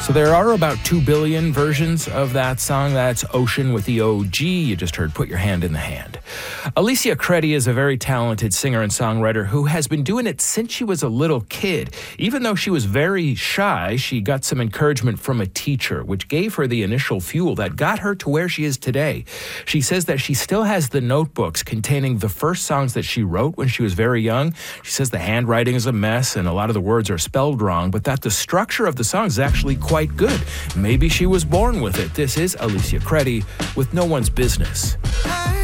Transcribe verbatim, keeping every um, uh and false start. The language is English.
So there are about two billion versions of that song. That's Ocean with the O G. You just heard Put Your Hand in the Hand. Alicia Credi is a very talented singer and songwriter who has been doing it since she was a little kid. Even though she was very shy, she got some encouragement from a teacher, which gave her the initial fuel that got her to where she is today. She says that she still has the notebooks containing the first songs that she wrote when she was very young. She says the handwriting is a mess and a lot of the words are spelled wrong, but that the structure of the songs is actually quite good. Maybe she was born with it. This is Alicia Credi with No One's Business.